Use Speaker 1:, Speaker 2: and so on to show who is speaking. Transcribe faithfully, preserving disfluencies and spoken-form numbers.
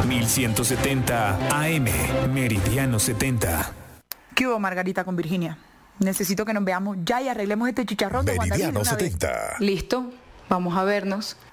Speaker 1: mil ciento setenta A M, Meridiano setenta.
Speaker 2: ¿Qué hubo, Margarita con Virginia? Necesito que nos veamos ya y arreglemos este chicharrón de Juan David de
Speaker 3: Meridiano
Speaker 2: una vez.
Speaker 3: setenta.
Speaker 4: Listo, vamos a vernos.